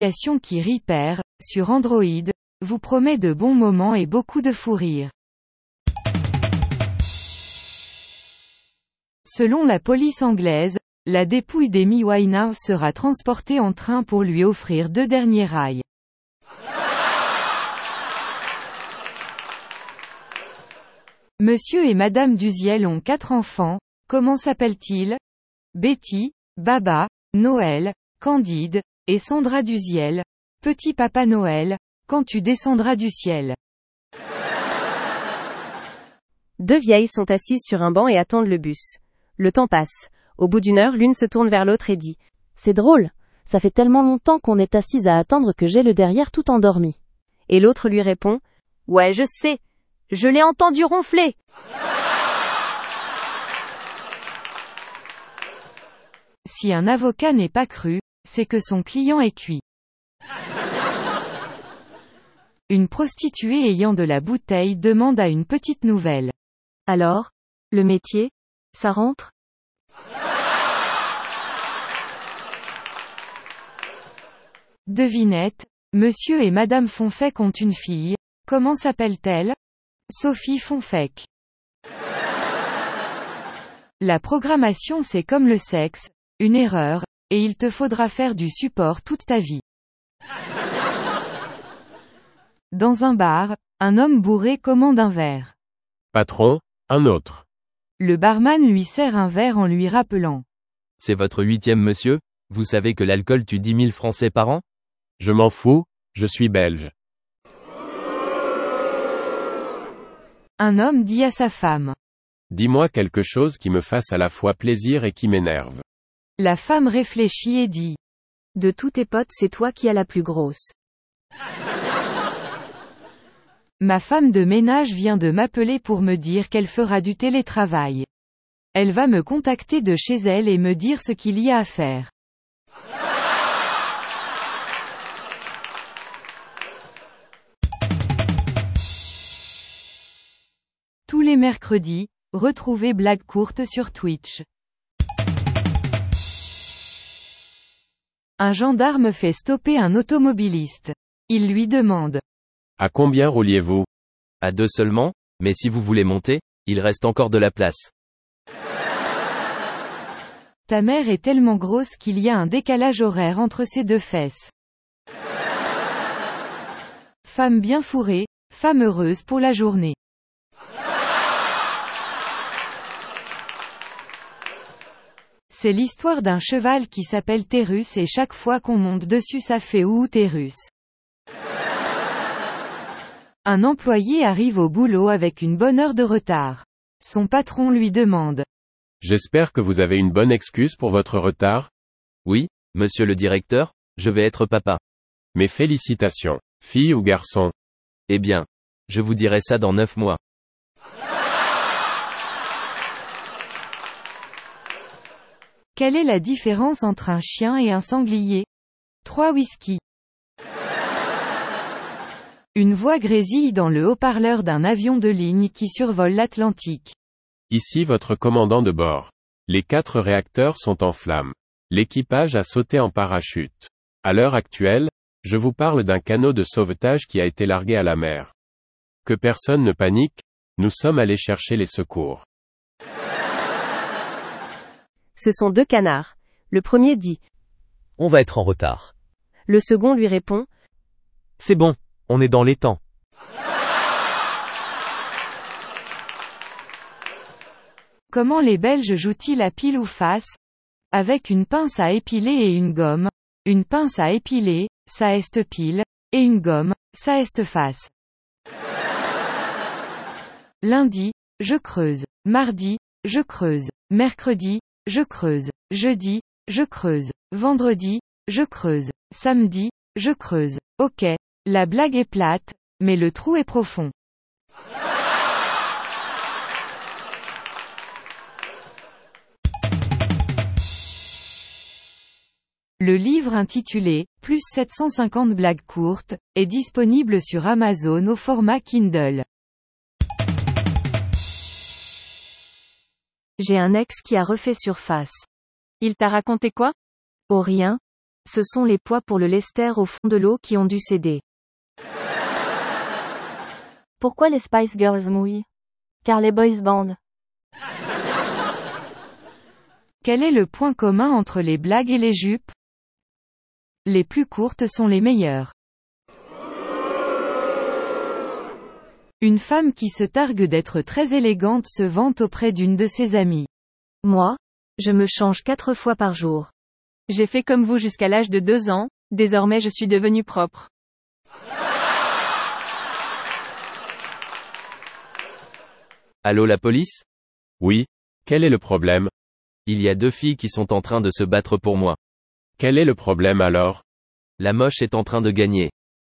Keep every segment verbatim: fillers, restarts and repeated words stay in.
L'application qui rit perd, sur Android, vous promet de bons moments et beaucoup de fou rire. Selon la police anglaise, la dépouille d'Amy Winehouse sera transportée en train pour lui offrir deux derniers rails. Monsieur et Madame Duziel ont quatre enfants, comment s'appellent-ils? Betty, Baba, Noël, Candide, et Sandra Duziel. Petit Papa Noël, quand tu descendras du ciel. Deux vieilles sont assises sur un banc et attendent le bus. Le temps passe. Au bout d'une heure, l'une se tourne vers l'autre et dit « C'est drôle, ça fait tellement longtemps qu'on est assise à attendre que j'ai le derrière tout endormi. » Et l'autre lui répond « Ouais, je sais, je l'ai entendu ronfler. » Si un avocat n'est pas cru, c'est que son client est cuit. Une prostituée ayant de la bouteille demande à une petite nouvelle. Alors, le métier, ça rentre? Devinette, Monsieur et Madame Fonfec ont une fille, comment s'appelle-t-elle? Sophie Fonfec. La programmation c'est comme le sexe, une erreur, et il te faudra faire du support toute ta vie. Dans un bar, un homme bourré commande un verre. Patron, un autre. Le barman lui sert un verre en lui rappelant. C'est votre huitième monsieur? Vous savez que l'alcool tue dix mille Français par an? Je m'en fous, je suis belge. Un homme dit à sa femme. Dis-moi quelque chose qui me fasse à la fois plaisir et qui m'énerve. La femme réfléchit et dit. De tous tes potes c'est toi qui as la plus grosse. Ma femme de ménage vient de m'appeler pour me dire qu'elle fera du télétravail. Elle va me contacter de chez elle et me dire ce qu'il y a à faire. Tous les mercredis, retrouvez Blague courte sur Twitch. Un gendarme fait stopper un automobiliste. Il lui demande. À combien rouliez-vous? À deux seulement, mais si vous voulez monter, il reste encore de la place. Ta mère est tellement grosse qu'il y a un décalage horaire entre ses deux fesses. Femme bien fourrée, femme heureuse pour la journée. C'est l'histoire d'un cheval qui s'appelle Térus et chaque fois qu'on monte dessus ça fait ouh Térus. Un employé arrive au boulot avec une bonne heure de retard. Son patron lui demande. J'espère que vous avez une bonne excuse pour votre retard? Oui, monsieur le directeur, je vais être papa. Mes félicitations, fille ou garçon? Eh bien, je vous dirai ça dans neuf mois. Quelle est la différence entre un chien et un sanglier? Trois whisky. Une voix grésille dans le haut-parleur d'un avion de ligne qui survole l'Atlantique. Ici votre commandant de bord. Les quatre réacteurs sont en flammes. L'équipage a sauté en parachute. À l'heure actuelle, je vous parle d'un canot de sauvetage qui a été largué à la mer. Que personne ne panique, nous sommes allés chercher les secours. Ce sont deux canards. Le premier dit « On va être en retard. » Le second lui répond « C'est bon, on est dans les temps. » Comment les Belges jouent-ils à pile ou face? Avec une pince à épiler et une gomme. Une pince à épiler, ça est pile, et une gomme, ça est face. Lundi, je creuse. Mardi, je creuse. Mercredi, je creuse. Jeudi, je creuse. Vendredi, je creuse. Samedi, je creuse. Ok, la blague est plate, mais le trou est profond. Le livre intitulé « Plus sept cent cinquante blagues courtes » est disponible sur Amazon au format Kindle. J'ai un ex qui a refait surface. « Il t'a raconté quoi ?»« Oh rien. Ce sont les poids pour le Lester au fond de l'eau qui ont dû céder. Pourquoi les Spice Girls mouillent? Car les boys band. Quel est le point commun entre les blagues et les jupes? Les plus courtes sont les meilleures. Une femme qui se targue d'être très élégante se vante auprès d'une de ses amies. Moi, je me change quatre fois par jour. J'ai fait comme vous jusqu'à l'âge de deux ans, désormais je suis devenue propre. Allô la police? Oui. Quel est le problème? Il y a deux filles qui sont en train de se battre pour moi. Quel est le problème alors? La moche est en train de gagner.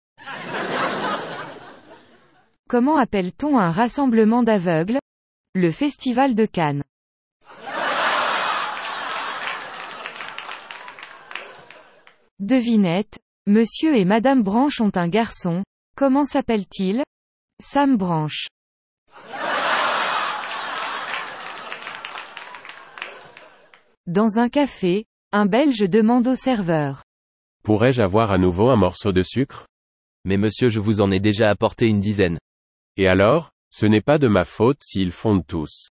Comment appelle-t-on un rassemblement d'aveugles? Le Festival de Cannes. Devinette. Monsieur et Madame Branche ont un garçon. Comment s'appelle-t-il? Sam Branche. Dans un café, un Belge demande au serveur. Pourrais-je avoir à nouveau un morceau de sucre? Mais monsieur, je vous en ai déjà apporté une dizaine. Et alors, ce n'est pas de ma faute s'ils fondent tous.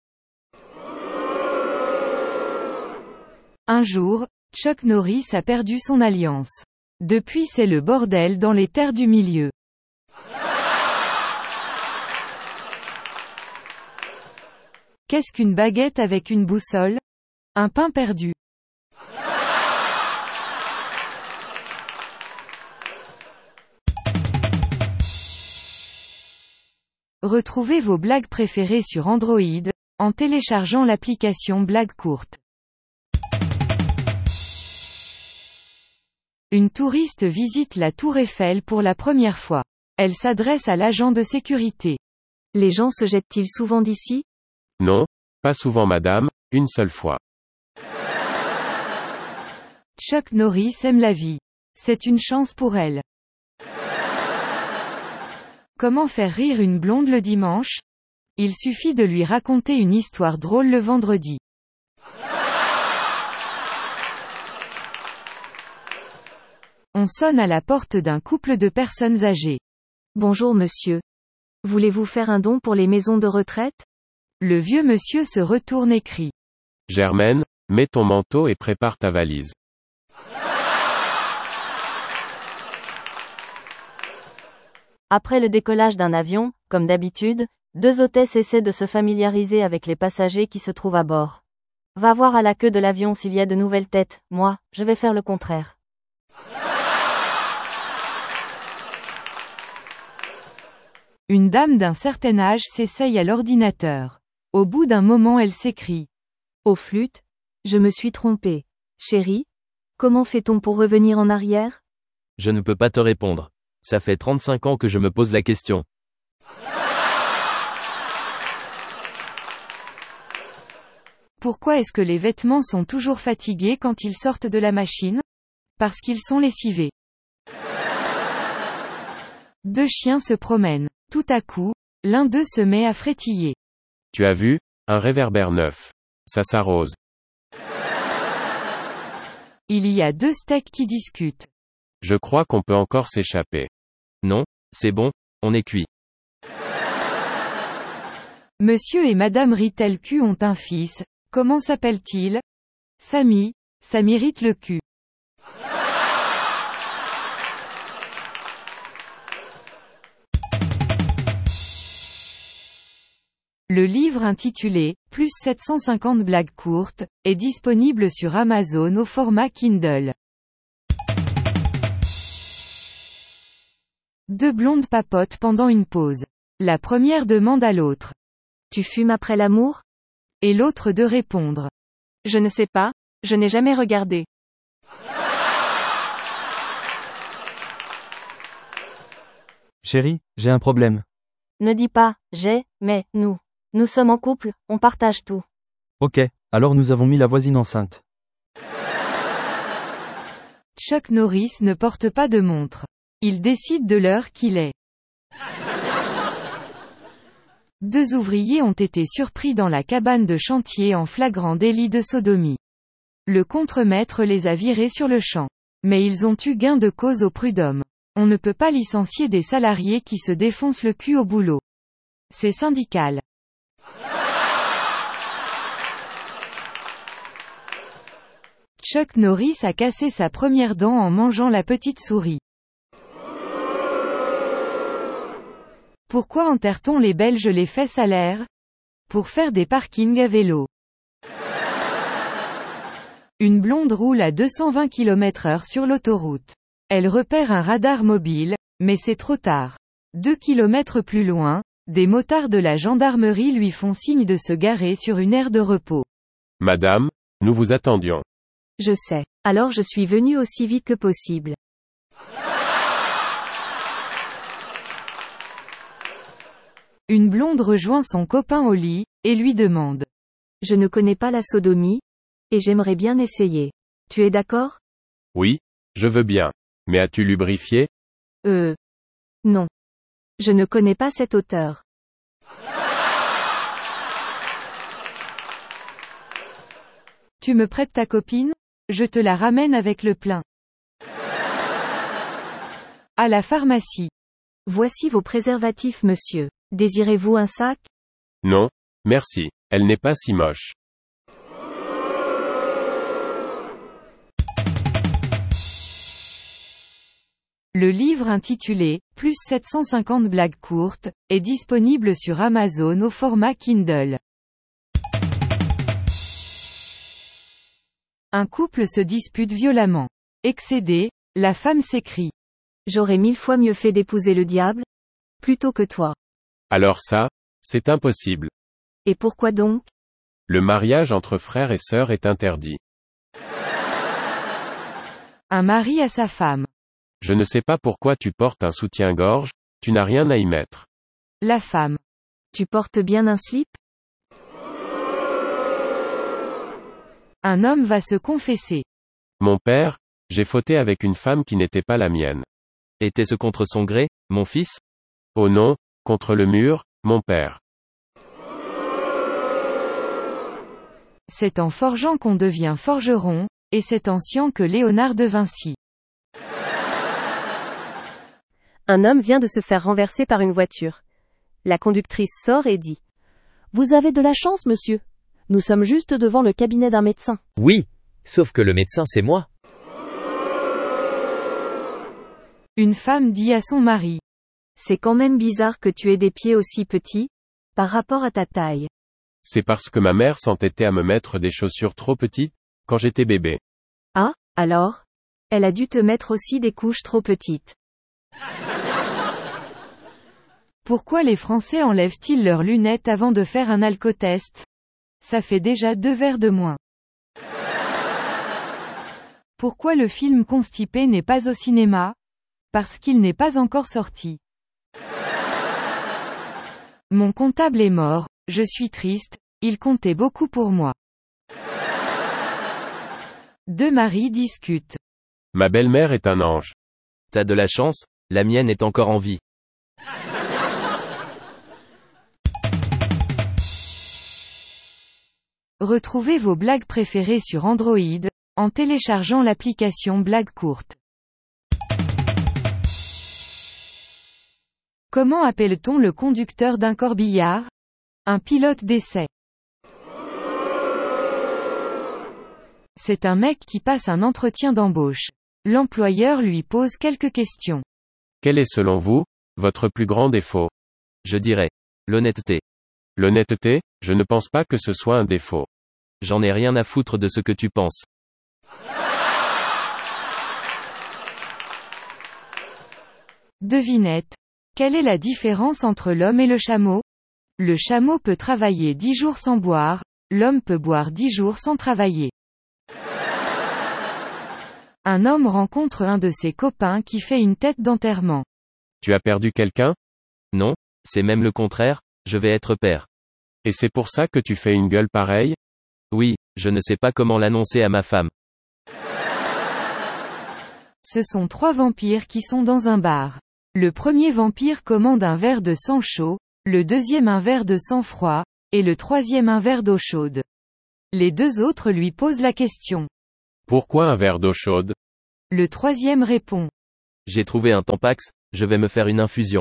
Un jour, Chuck Norris a perdu son alliance. Depuis c'est le bordel dans les terres du milieu. Qu'est-ce qu'une baguette avec une boussole? Un pain perdu. Retrouvez vos blagues préférées sur Android, en téléchargeant l'application Blagues courtes. Une touriste visite la tour Eiffel pour la première fois. Elle s'adresse à l'agent de sécurité. Les gens se jettent-ils souvent d'ici? Non, pas souvent madame, une seule fois. Chuck Norris aime la vie. C'est une chance pour elle. Comment faire rire une blonde le dimanche? Il suffit de lui raconter une histoire drôle le vendredi. On sonne à la porte d'un couple de personnes âgées. Bonjour monsieur. Voulez-vous faire un don pour les maisons de retraite? Le vieux monsieur se retourne et crie. Germaine, mets ton manteau et prépare ta valise. Après le décollage d'un avion, comme d'habitude, deux hôtesses essaient de se familiariser avec les passagers qui se trouvent à bord. Va voir à la queue de l'avion s'il y a de nouvelles têtes, moi, je vais faire le contraire. Une dame d'un certain âge s'essaye à l'ordinateur. Au bout d'un moment elle s'écrie. Au flûte, je me suis trompée. Chérie, comment fait-on pour revenir en arrière? Je ne peux pas te répondre. Ça fait trente-cinq ans que je me pose la question. Pourquoi est-ce que les vêtements sont toujours fatigués quand ils sortent de la machine? Parce qu'ils sont lessivés. Deux chiens se promènent. Tout à coup, l'un d'eux se met à frétiller. Tu as vu? Un réverbère neuf. Ça s'arrose. Il y a deux steaks qui discutent. Je crois qu'on peut encore s'échapper. Non, c'est bon, on est cuit. Monsieur et Madame Ritelcu ont un fils. Comment s'appelle-t-il? Samy. Ça m'irrite le cul. Le livre intitulé « Plus sept cent cinquante blagues courtes » est disponible sur Amazon au format Kindle. Deux blondes papotent pendant une pause. La première demande à l'autre. « Tu fumes après l'amour ?» Et l'autre de répondre. « Je ne sais pas, je n'ai jamais regardé. » Chérie, j'ai un problème. Ne dis pas « j'ai », mais « nous ». Nous sommes en couple, on partage tout. Ok, alors nous avons mis la voisine enceinte. Chuck Norris ne porte pas de montre. Il décide de l'heure qu'il est. Deux ouvriers ont été surpris dans la cabane de chantier en flagrant délit de sodomie. Le contremaître les a virés sur le champ. Mais ils ont eu gain de cause au prud'homme. On ne peut pas licencier des salariés qui se défoncent le cul au boulot. C'est syndical. Chuck Norris a cassé sa première dent en mangeant la petite souris. Pourquoi enterre-t-on les Belges les fesses à l'air? Pour faire des parkings à vélo. Une blonde roule à deux cent vingt kilomètres heure sur l'autoroute. Elle repère un radar mobile, mais c'est trop tard. Deux kilomètres plus loin, des motards de la gendarmerie lui font signe de se garer sur une aire de repos. Madame, nous vous attendions. Je sais. Alors je suis venu aussi vite que possible. Une blonde rejoint son copain au lit, et lui demande. Je ne connais pas la sodomie, et j'aimerais bien essayer. Tu es d'accord? Oui, je veux bien. Mais as-tu lubrifié? Euh. Non. Je ne connais pas cet auteur. Tu me prêtes ta copine? Je te la ramène avec le plein. À la pharmacie. Voici vos préservatifs, monsieur. Désirez-vous un sac? Non, merci. Elle n'est pas si moche. Le livre intitulé « Plus sept cent cinquante blagues courtes » est disponible sur Amazon au format Kindle. Un couple se dispute violemment. Excédée, la femme s'écrie. J'aurais mille fois mieux fait d'épouser le diable, plutôt que toi. Alors ça, c'est impossible. Et pourquoi donc? Le mariage entre frères et sœurs est interdit. Un mari à sa femme. Je ne sais pas pourquoi tu portes un soutien-gorge, tu n'as rien à y mettre. La femme. Tu portes bien un slip? Un homme va se confesser. Mon père, j'ai fauté avec une femme qui n'était pas la mienne. Était-ce contre son gré, mon fils? Oh non, contre le mur, mon père. C'est en forgeant qu'on devient forgeron, et c'est en sciant que Léonard de Vinci. Un homme vient de se faire renverser par une voiture. La conductrice sort et dit. Vous avez de la chance, monsieur. Nous sommes juste devant le cabinet d'un médecin. Oui, sauf que le médecin c'est moi. Une femme dit à son mari. C'est quand même bizarre que tu aies des pieds aussi petits, par rapport à ta taille. C'est parce que ma mère s'entêtait à me mettre des chaussures trop petites, quand j'étais bébé. Ah, alors? Elle a dû te mettre aussi des couches trop petites. Pourquoi les Français enlèvent-ils leurs lunettes avant de faire un alcotest? Ça fait déjà deux verres de moins. Pourquoi le film Constipé n'est pas au cinéma? Parce qu'il n'est pas encore sorti. Mon comptable est mort, je suis triste, il comptait beaucoup pour moi. Deux maris discutent. Ma belle-mère est un ange. T'as de la chance, la mienne est encore en vie. Retrouvez vos blagues préférées sur Android, en téléchargeant l'application Blagues courtes. Comment appelle-t-on le conducteur d'un corbillard? Un pilote d'essai. C'est un mec qui passe un entretien d'embauche. L'employeur lui pose quelques questions. Quel est selon vous, votre plus grand défaut? Je dirais. L'honnêteté. L'honnêteté, je ne pense pas que ce soit un défaut. J'en ai rien à foutre de ce que tu penses. Devinette. Quelle est la différence entre l'homme et le chameau? Le chameau peut travailler dix jours sans boire, l'homme peut boire dix jours sans travailler. Un homme rencontre un de ses copains qui fait une tête d'enterrement. Tu as perdu quelqu'un? Non, c'est même le contraire, je vais être père. Et c'est pour ça que tu fais une gueule pareille? Oui, je ne sais pas comment l'annoncer à ma femme. Ce sont trois vampires qui sont dans un bar. Le premier vampire commande un verre de sang chaud, le deuxième un verre de sang froid, et le troisième un verre d'eau chaude. Les deux autres lui posent la question. Pourquoi un verre d'eau chaude? Le troisième répond. J'ai trouvé un Tampax, je vais me faire une infusion.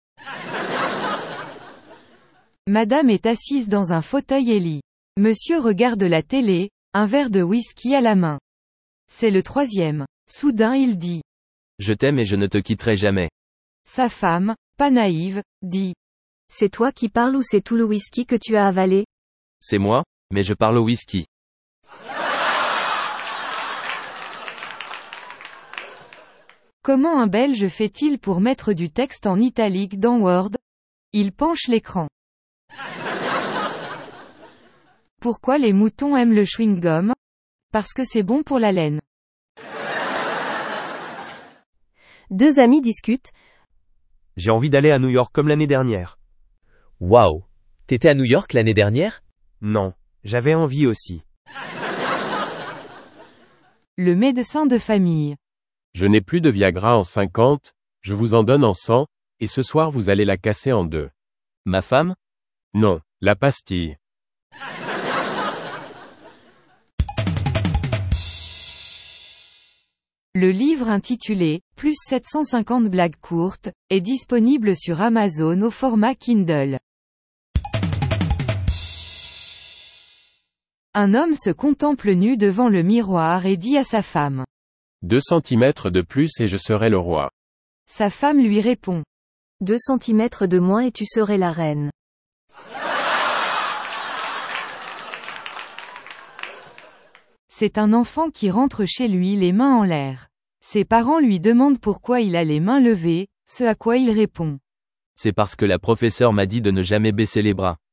Madame est assise dans un fauteuil et lit. Monsieur regarde la télé, un verre de whisky à la main. C'est le troisième. Soudain il dit. Je t'aime et je ne te quitterai jamais. Sa femme, pas naïve, dit. C'est toi qui parles ou c'est tout le whisky que tu as avalé? C'est moi, mais je parle au whisky. Comment un Belge fait-il pour mettre du texte en italique dans Word? Il penche l'écran. Pourquoi les moutons aiment le chewing-gum? Parce que c'est bon pour la laine. Deux amis discutent. J'ai envie d'aller à New York comme l'année dernière. Waouh! T'étais à New York l'année dernière? Non, j'avais envie aussi. Le médecin de famille. Je n'ai plus de Viagra en cinquante, je vous en donne en cent, et ce soir vous allez la casser en deux. Ma femme? Non, la pastille. Le livre intitulé « Plus sept cent cinquante blagues courtes » est disponible sur Amazon au format Kindle. Un homme se contemple nu devant le miroir et dit à sa femme. Deux centimètres de plus et je serai le roi. Sa femme lui répond. Deux centimètres de moins et tu serais la reine. C'est un enfant qui rentre chez lui les mains en l'air. Ses parents lui demandent pourquoi il a les mains levées, ce à quoi il répond. C'est parce que la professeure m'a dit de ne jamais baisser les bras.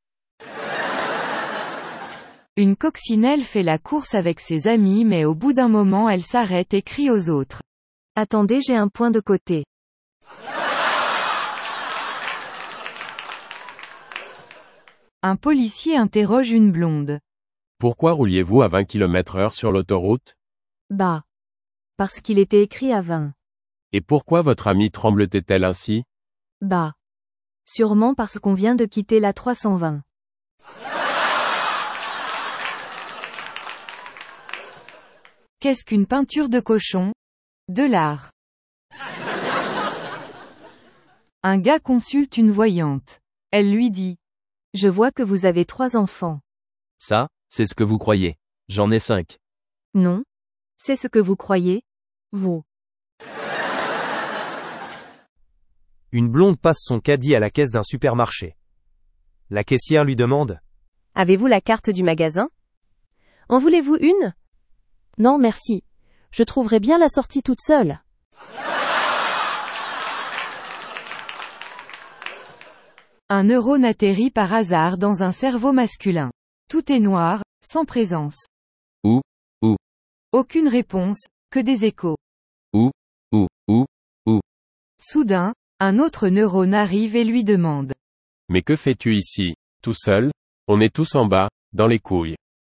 Une coccinelle fait la course avec ses amis mais au bout d'un moment elle s'arrête et crie aux autres. Attendez, j'ai un point de côté. Un policier interroge une blonde. Pourquoi rouliez-vous à vingt kilomètres heure sur l'autoroute? Bah. Parce qu'il était écrit à vingt. Et pourquoi votre amie tremble-t-elle ainsi? Bah. Sûrement parce qu'on vient de quitter la trois cent vingt. Qu'est-ce qu'une peinture de cochon? De l'art. Un gars consulte une voyante. Elle lui dit. Je vois que vous avez trois enfants. Ça, c'est ce que vous croyez. J'en ai cinq. Non. C'est ce que vous croyez, vous. Une blonde passe son caddie à la caisse d'un supermarché. La caissière lui demande. Avez-vous la carte du magasin? En voulez-vous une? Non merci. Je trouverai bien la sortie toute seule. Un neurone atterrit par hasard dans un cerveau masculin. Tout est noir, sans présence. Où? Où? Aucune réponse, que des échos. Où? Où? Où? Où? Soudain, un autre neurone arrive et lui demande. Mais que fais-tu ici, tout seul? On est tous en bas, dans les couilles.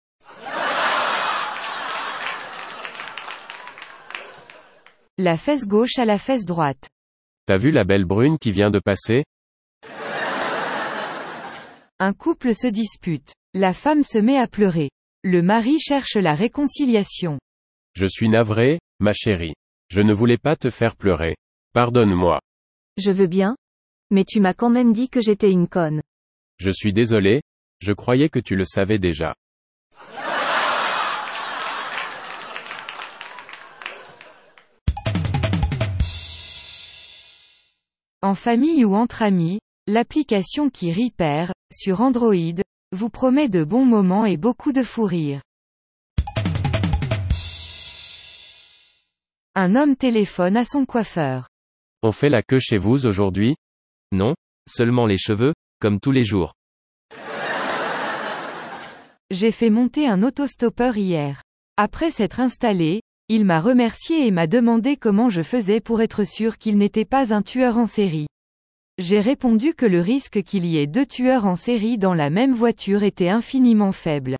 La fesse gauche à la fesse droite. T'as vu la belle brune qui vient de passer? Un couple se dispute. La femme se met à pleurer. Le mari cherche la réconciliation. Je suis navré, ma chérie. Je ne voulais pas te faire pleurer. Pardonne-moi. Je veux bien. Mais tu m'as quand même dit que j'étais une conne. Je suis désolé, je croyais que tu le savais déjà. En famille ou entre amis, l'application qui Repair, sur Android, vous promet de bons moments et beaucoup de fou rire. Un homme téléphone à son coiffeur. On fait la queue chez vous aujourd'hui? Non, seulement les cheveux, comme tous les jours. J'ai fait monter un autostoppeur hier. Après s'être installé, il m'a remercié et m'a demandé comment je faisais pour être sûr qu'il n'était pas un tueur en série. J'ai répondu que le risque qu'il y ait deux tueurs en série dans la même voiture était infiniment faible.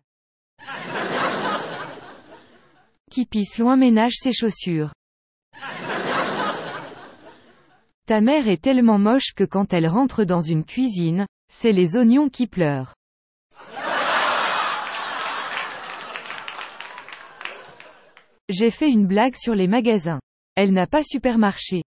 Qui pisse loin ménage ses chaussures. Ta mère est tellement moche que quand elle rentre dans une cuisine, c'est les oignons qui pleurent. J'ai fait une blague sur les magasins. Elle n'a pas supermarché.